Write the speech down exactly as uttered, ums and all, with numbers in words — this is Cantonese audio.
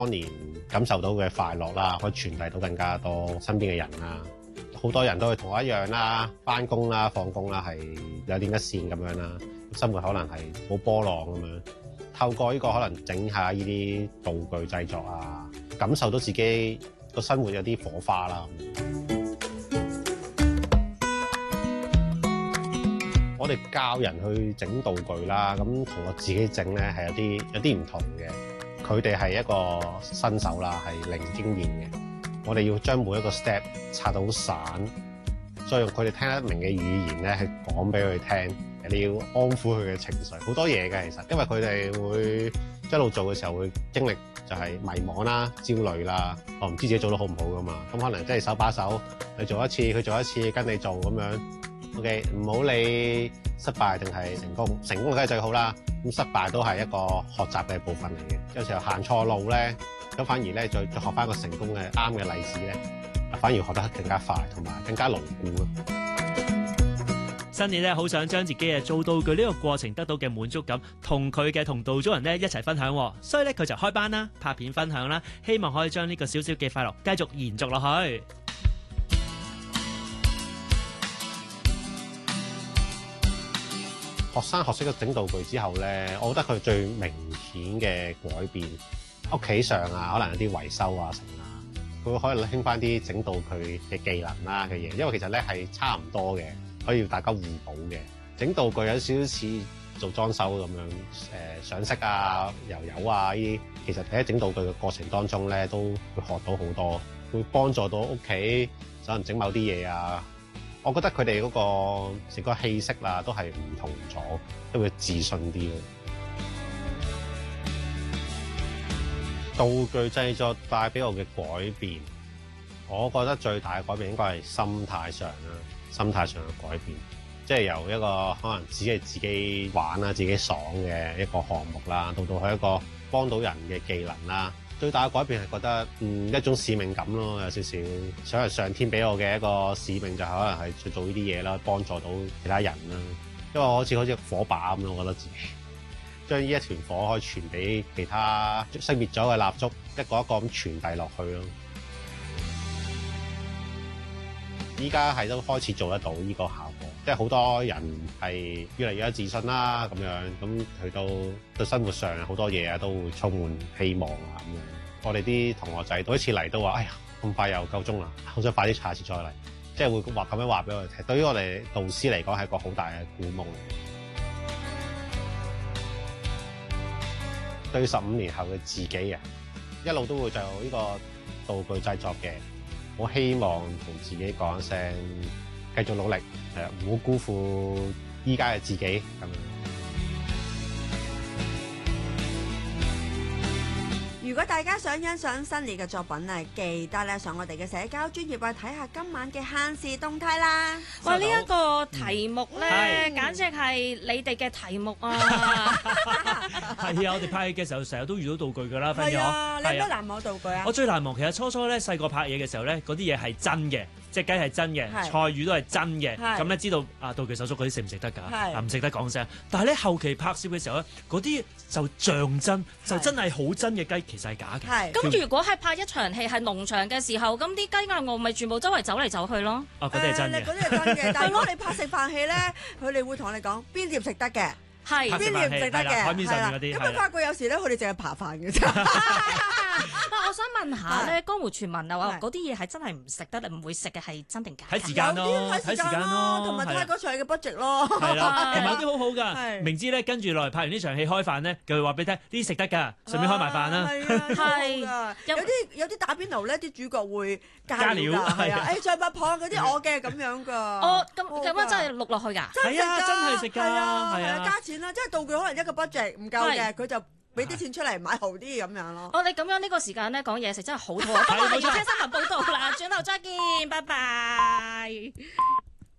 當年感受到嘅快樂啦，可以傳遞到更加多身邊嘅人啦。好多人都係同我一樣啦，返工啦、放工啦，係兩點一線咁樣啦。生活可能係好波浪咁樣。透過呢個可能整下呢啲道具製作啊，感受到自己個生活有啲火花啦。我哋教人去整道具啦，咁同我自己整咧係有啲有啲唔同嘅。佢哋係一個新手啦，係零經驗嘅。我哋要將每一個 step 拆到好散，再用佢哋聽得明嘅語言咧去講俾佢聽。你要安撫佢嘅情緒，好多嘢嘅其實，因為佢哋會一路做嘅時候會經歷就係迷茫啦、焦慮啦，我唔知自己做得好唔好噶嘛。咁可能即係手把手，你做一次，佢做一次，跟你做咁樣。OK， 唔好理失敗定係成功，成功梗係最好啦。咁失敗都係一個學習嘅部分嚟嘅。有時候行錯路咧，咁反而咧再再學翻個成功嘅啱嘅例子咧，反而學得更加快，同埋更加牢固咯。 Sunny 咧好想將自己嘅做道具呢個過程得到嘅滿足感，同佢嘅同道組人咧一齊分享，所以咧佢就開班啦，拍片分享啦，希望可以將呢個小小嘅快樂繼續延續落去。 學生學識咗整道具之後咧，我覺得佢最明顯嘅改變，屋企上啊，可能有啲維修啊成啊，佢會可以興翻啲整道具嘅技能啦嘅嘢，因為其實咧係差唔多嘅，可以大家互補嘅。整道具有少少似做裝修咁樣，誒、呃、上色啊、油油啊呢啲，其實喺整道具嘅過程當中咧，都會學到好多，會幫助到屋企可能整某啲嘢啊。我覺得佢哋嗰個成個氣息啦，都係唔同咗，都會自信啲咯。道具製作帶俾我嘅改變，我覺得最大嘅改變應該係心態上啦，心態上嘅改變，即係由一個可能只係自己玩啦、自己爽嘅一個項目啦，到到係一個幫到人嘅技能啦。最大嘅改變係覺得嗯一種使命感咯，有少少想係上天俾我嘅一個使命，就係可能係去做呢啲嘢啦，幫助到其他人啦。因為我好似好似火把咁咯，我覺得自己將呢一團火可以傳俾其他熄滅咗嘅蠟燭，一個一個咁傳遞落去咯。依家係都開始做得到呢個效果，即係好多人係越嚟越有自信啦，咁樣咁去到對生活上好多嘢啊，都會充滿希望啊咁樣。我哋啲同學仔每一次嚟都話：哎呀，咁快又夠鐘啦，好想快啲下次再嚟。即係會話咁樣話俾我哋聽。對於我哋導師嚟講係一個好大嘅鼓舞。對十五年後嘅自己啊，一路都會就呢個道具製作嘅。我希望同自己講一聲，繼續努力，係啊，唔好辜負依家嘅自己咁樣。 如果大家想欣賞 Sunny 嘅作品啊，記得咧上我哋嘅社交專頁啊，睇下今晚嘅限時動態啦。 哇！呢一個題目咧， 嗯、 簡直係你哋嘅題目啊！ 係啊，我哋拍戲嘅時候成日都遇到道具㗎啦，分咗。 係啊，你有咩難忘道具啊？ 我最難忘其實初初咧細個拍嘢嘅時候咧，嗰啲嘢係真嘅。隻雞係真嘅，菜魚都係真嘅，咁咧知道啊道具手足嗰啲食唔食得㗎？啊唔食得講聲。但係咧後期拍攝嘅時候咧，嗰啲就像真，就真係好真嘅雞，其實係假嘅。 咁如果係拍一場戲係農場嘅時候，咁啲雞鴨鵝咪全部周圍走嚟走去咯。 啊嗰啲係真嘅， 嗰啲係真嘅。但係如果你拍食飯戲咧，佢哋會同你講邊碟食得嘅， 係邊碟唔食得嘅， 海面上面嗰啲。 咁啊發覺有時咧，佢哋淨係扒飯嘅啫。 我想問下咧，江湖傳聞啊話嗰啲嘢係真係唔食得，唔會食嘅係真定假？ 睇時間咯，睇時間咯， 同埋睇嗰場嘅 budget 咯。 係啦，同埋有啲好好㗎，明知咧跟住落嚟拍完呢場戲開飯咧，佢會話俾你聽呢啲食得㗎，順便開埋飯啦。 係，有啲有啲打邊爐咧，啲主角會加料㗎，係啊，誒再八婆嗰啲我嘅咁樣㗎。 哦，咁咁樣真係錄落去㗎？ 係啊，真係食㗎，係啊，係啊， 加錢啦，即係道具可能一個 budget 唔夠嘅，佢就俾啲錢出嚟買豪啲咁樣咯。 哦，你咁樣呢個時間咧講嘢食真係好肚餓，不過我哋要聽新聞報道啦，轉頭再見，拜拜。